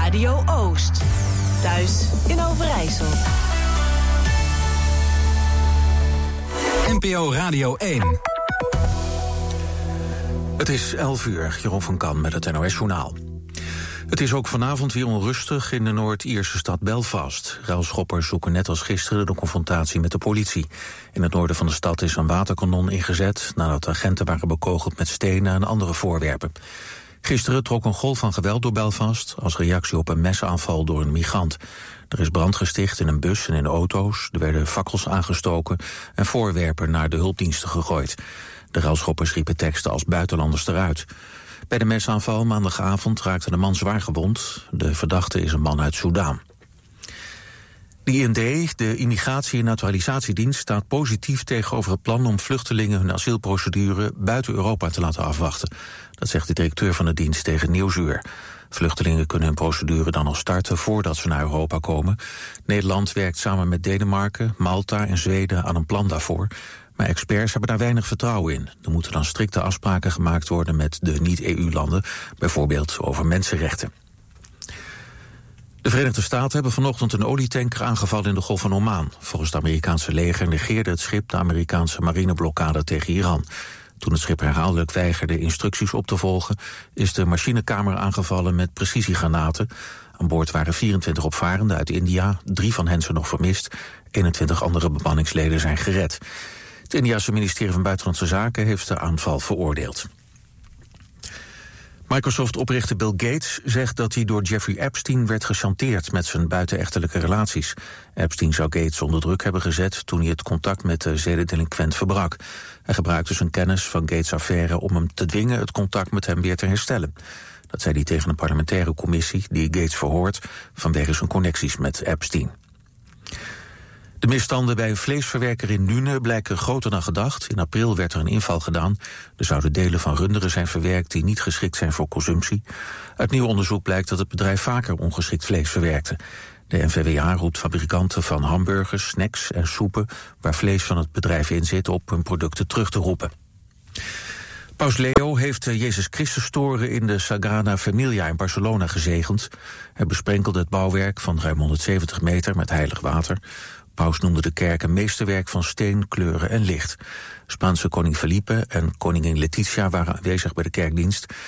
Radio Oost. Thuis in Overijssel. NPO Radio 1. Het is 11 uur, Jeroen van Kan met het NOS-journaal. Het is ook vanavond weer onrustig in de Noord-Ierse stad Belfast. Ruilschoppers zoeken net als gisteren de confrontatie met de politie. In het noorden van de stad is een waterkanon ingezet nadat agenten waren bekogeld met stenen en andere voorwerpen. Gisteren trok een golf van geweld door Belfast als reactie op een mesaanval door een migrant. Er is brand gesticht in een bus en in auto's, er werden fakkels aangestoken en voorwerpen naar de hulpdiensten gegooid. De ruilschoppers riepen teksten als buitenlanders eruit. Bij de mesaanval maandagavond raakte een man zwaar gewond. De verdachte is een man uit Soedan. De IND, de Immigratie- en Naturalisatiedienst, staat positief tegenover het plan om vluchtelingen hun asielprocedure buiten Europa te laten afwachten. Dat zegt de directeur van de dienst tegen Nieuwsuur. Vluchtelingen kunnen hun procedure dan al starten voordat ze naar Europa komen. Nederland werkt samen met Denemarken, Malta en Zweden aan een plan daarvoor. Maar experts hebben daar weinig vertrouwen in. Er moeten dan strikte afspraken gemaakt worden met de niet-EU-landen, bijvoorbeeld over mensenrechten. De Verenigde Staten hebben vanochtend een olietanker aangevallen in de Golf van Oman. Volgens het Amerikaanse leger negeerde het schip de Amerikaanse marineblokkade tegen Iran. Toen het schip herhaaldelijk weigerde instructies op te volgen, is de machinekamer aangevallen met precisiegranaten. Aan boord waren 24 opvarenden uit India, 3 van hen zijn nog vermist. 21 andere bemanningsleden zijn gered. Het Indiase ministerie van Buitenlandse Zaken heeft de aanval veroordeeld. Microsoft-oprichter Bill Gates zegt dat hij door Jeffrey Epstein werd gechanteerd met zijn buitenechtelijke relaties. Epstein zou Gates onder druk hebben gezet toen hij het contact met de zedendelinquent verbrak. Hij gebruikte zijn kennis van Gates' affaire om hem te dwingen het contact met hem weer te herstellen. Dat zei hij tegen een parlementaire commissie die Gates verhoort vanwege zijn connecties met Epstein. De misstanden bij een vleesverwerker in Nuenen blijken groter dan gedacht. In april werd er een inval gedaan. Er zouden delen van runderen zijn verwerkt die niet geschikt zijn voor consumptie. Uit nieuw onderzoek blijkt dat het bedrijf vaker ongeschikt vlees verwerkte. De NVWA roept fabrikanten van hamburgers, snacks en soepen waar vlees van het bedrijf in zit op hun producten terug te roepen. Paus Leo heeft Jezus Christus toren in de Sagrada Familia in Barcelona gezegend. Hij besprenkelde het bouwwerk van ruim 170 meter met heilig water. Paus noemde de kerk een meesterwerk van steen, kleuren en licht. Spaanse koning Felipe en koningin Letitia waren aanwezig bij de kerkdienst.